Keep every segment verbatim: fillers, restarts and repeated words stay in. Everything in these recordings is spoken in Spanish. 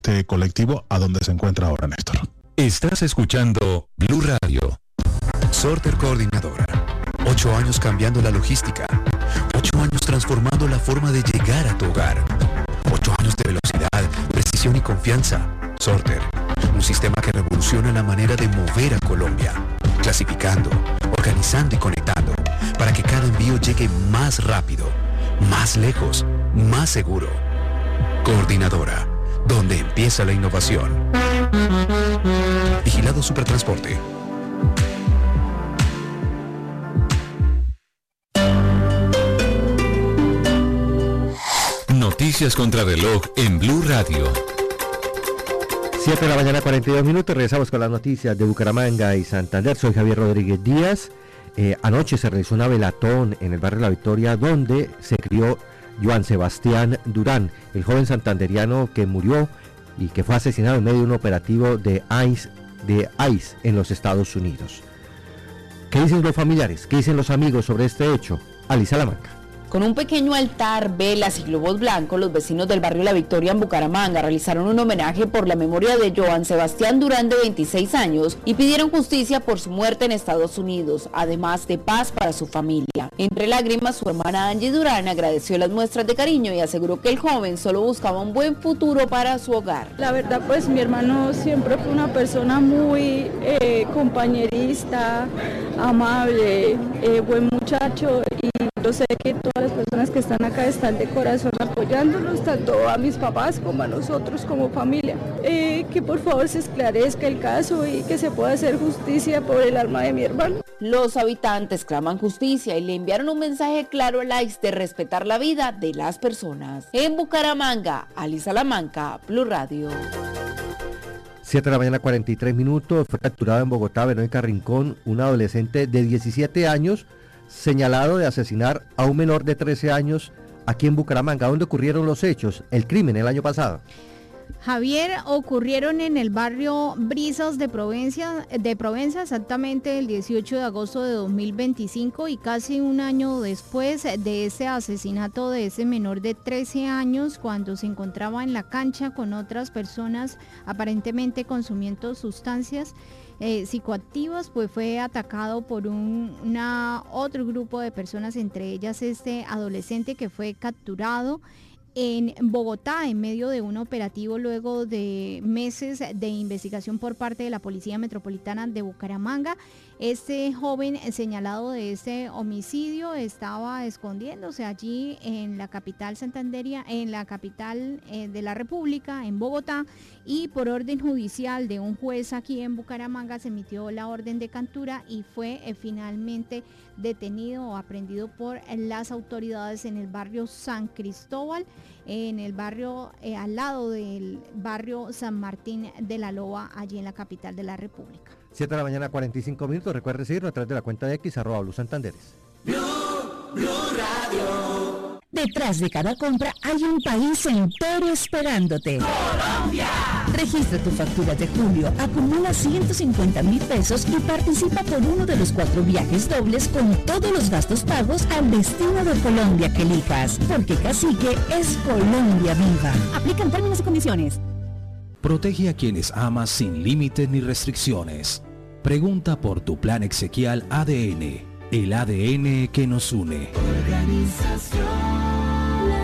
este colectivo a donde se encuentra ahora, Néstor. Estás escuchando Blue Radio. Sorter Coordinadora. Ocho años cambiando la logística. Ocho años transformando la forma de llegar a tu hogar. Ocho años de velocidad, precisión y confianza. Sorter. Un sistema que revoluciona la manera de mover a Colombia. Clasificando, organizando y conectando. Para que cada envío llegue más rápido, más lejos, más seguro. Coordinadora. Donde empieza la innovación. Vigilado Supertransporte. Noticias contra reloj en Blue Radio. siete de la mañana, cuarenta y dos minutos. Regresamos con las noticias de Bucaramanga y Santander. Soy Javier Rodríguez Díaz. Eh, anoche se realizó una velatón en el barrio La Victoria, donde se crió Joan Sebastián Durán, el joven santanderiano que murió y que fue asesinado en medio de un operativo de ICE, de ICE en los Estados Unidos. ¿Qué dicen los familiares? ¿Qué dicen los amigos sobre este hecho? Ali Salamanca. Con un pequeño altar, velas y globos blancos, los vecinos del barrio La Victoria en Bucaramanga realizaron un homenaje por la memoria de Joan Sebastián Durán, de veintiséis años, y pidieron justicia por su muerte en Estados Unidos, además de paz para su familia. Entre lágrimas, su hermana Angie Durán agradeció las muestras de cariño y aseguró que el joven solo buscaba un buen futuro para su hogar. La verdad, pues mi hermano siempre fue una persona muy eh, compañerista, amable, eh, buen muchacho, y yo sé que todas las personas que están acá están de corazón apoyándonos, tanto a mis papás como a nosotros como familia. Eh, que por favor se esclarezca el caso y que se pueda hacer justicia por el alma de mi hermano. Los habitantes claman justicia y le enviaron un mensaje claro al ICE de respetar la vida de las personas. En Bucaramanga, Ali Salamanca, Blue Radio. siete de la mañana, cuarenta y tres minutos. Fue capturado en Bogotá, Verónica Rincón, un adolescente de diecisiete años, señalado de asesinar a un menor de trece años aquí en Bucaramanga. ¿Dónde ocurrieron los hechos? El crimen el año pasado. Javier, ocurrieron en el barrio Brisas de Provencia, de Provenza, exactamente el dieciocho de agosto de dos mil veinticinco, y casi un año después de ese asesinato de ese menor de trece años, cuando se encontraba en la cancha con otras personas aparentemente consumiendo sustancias eh, psicoactivas, pues fue atacado por un una, otro grupo de personas, entre ellas este adolescente que fue capturado en Bogotá en medio de un operativo luego de meses de investigación por parte de la Policía Metropolitana de Bucaramanga. Este joven señalado de este homicidio estaba escondiéndose allí en la capital santanderia, en la capital eh, de la República, en Bogotá, y por orden judicial de un juez aquí en Bucaramanga se emitió la orden de captura y fue eh, finalmente detenido o aprendido por las autoridades en el barrio San Cristóbal, en el barrio eh, al lado del barrio San Martín de la Loa, allí en la capital de la República. siete de la mañana, cuarenta y cinco minutos. Recuerde seguirnos a través de la cuenta de X, arroba Blue Santanderes. Blue, Blue Radio. Detrás de cada compra hay un país entero esperándote. ¡Colombia! Registra tu factura de julio, acumula ciento cincuenta mil pesos y participa por uno de los cuatro viajes dobles con todos los gastos pagos al destino de Colombia que elijas. Porque Cacique es Colombia viva. Aplican términos y condiciones. Protege a quienes amas sin límites ni restricciones. Pregunta por tu plan Exequial A D N, el A D N que nos une. Organización La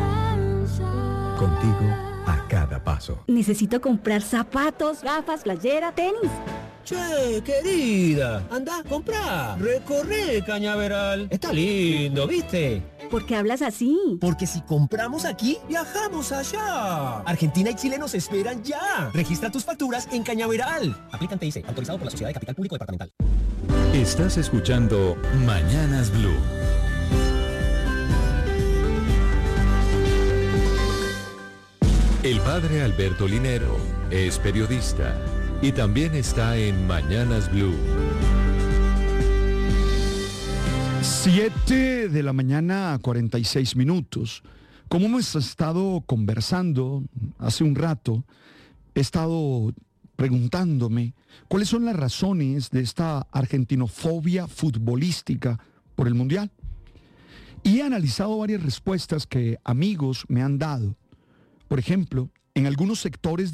Esperanza. Contigo a cada paso. Necesito comprar zapatos, gafas, playera, tenis. Che, querida, anda, comprá, recorre Cañaveral. Está lindo, ¿viste? ¿Por qué hablas así? Porque si compramos aquí, viajamos allá. Argentina y Chile nos esperan ya. Registra tus facturas en Cañaveral. Aplican T I C, autorizado por la Sociedad de Capital Público Departamental. Estás escuchando Mañanas Blue. El padre Alberto Linero es periodista y también está en Mañanas Blue. siete de la mañana, cuarenta y seis minutos. Como hemos estado conversando hace un rato, he estado preguntándome cuáles son las razones de esta argentinofobia futbolística por el Mundial. Y he analizado varias respuestas que amigos me han dado. Por ejemplo, en algunos sectores